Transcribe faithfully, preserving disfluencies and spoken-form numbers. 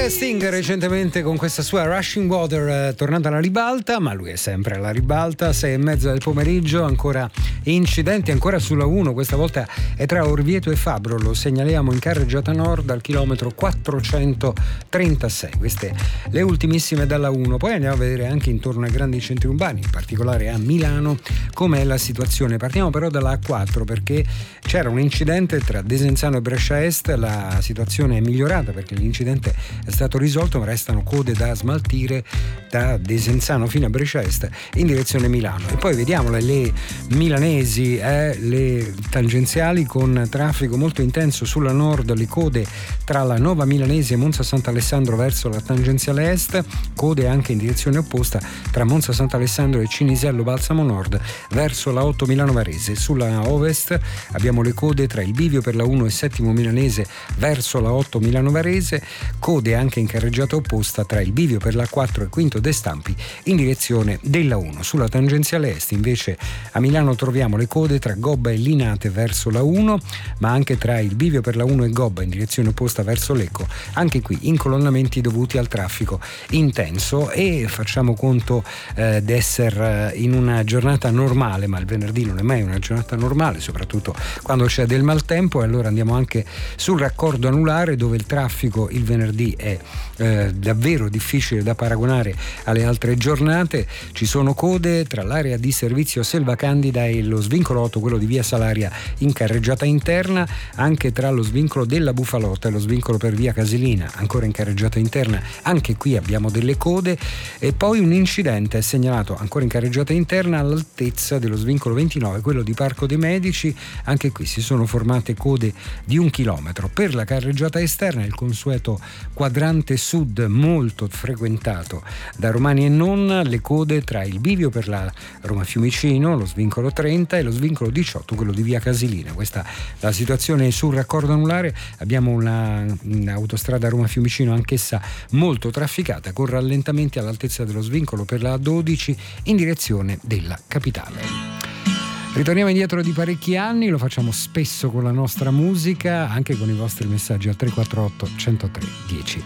Sting recentemente con questa sua Rushing Water è tornata alla ribalta, ma lui è sempre alla ribalta. Sei e mezza del pomeriggio, ancora incidenti, ancora sulla uno, questa volta è tra Orvieto e Fabro, lo segnaliamo in carreggiata nord al chilometro quattrocentotrentasei. Queste le ultimissime dalla uno. Poi andiamo a vedere anche intorno ai grandi centri urbani, in particolare a Milano, com'è la situazione. Partiamo però dalla A quattro, perché c'era un incidente tra Desenzano e Brescia Est. La situazione è migliorata perché l'incidente è stato risolto, ma restano code da smaltire da Desenzano fino a Brescia Est in direzione Milano. E poi vediamole le milanesi, eh, le tangenziali con traffico molto intenso sulla nord, le code tra la Nova Milanese e Monza Sant'Alessandro verso la tangenziale est, code anche in direzione opposta tra Monza Sant'Alessandro e Cinisello Balsamo Nord verso la otto Milano Varese. Sulla ovest abbiamo le code tra il bivio per la uno e Settimo Milanese verso la otto Milano Varese, code anche in carreggiata opposta tra il bivio per la quattro e Quinto De Stampi in direzione della uno. Sulla tangenziale est invece a Milano troviamo le code tra Gobba e Linate verso la uno, ma anche tra il bivio per la uno e Gobba in direzione opposta verso Lecco, anche qui incolonnamenti dovuti al traffico intenso. E facciamo conto eh, di essere in una giornata normale, ma il venerdì non è mai una giornata normale, soprattutto quando c'è del maltempo, e allora andiamo anche sul raccordo anulare, dove il traffico il venerdì è eh, davvero difficile da paragonare alle altre giornate. Ci sono code tra l'area di servizio Selva Candida e lo svincolo otto, quello di via Salaria in carreggiata interna, anche tra lo svincolo della Bufalotta e lo svincolo per via Casilina ancora in carreggiata interna, anche qui abbiamo delle code. E poi un incidente è segnalato ancora in carreggiata interna all'altezza dello svincolo ventinove, quello di Parco dei Medici, anche qui si sono formate code di un chilometro. Per la carreggiata esterna il consueto quadrante sud molto frequentato da romani e non, le code tra il bivio per la Roma Fiumicino, lo svincolo trenta, e lo svincolo diciotto, quello di via Casilina. Questa è la situazione sul raccordo anulare. Abbiamo una, un'autostrada Roma Fiumicino anch'essa molto trafficata, con rallentamenti all'altezza dello svincolo per la A dodici in direzione della capitale. Ritorniamo indietro di parecchi anni, lo facciamo spesso con la nostra musica, anche con i vostri messaggi al tre quattro otto uno zero tre dieci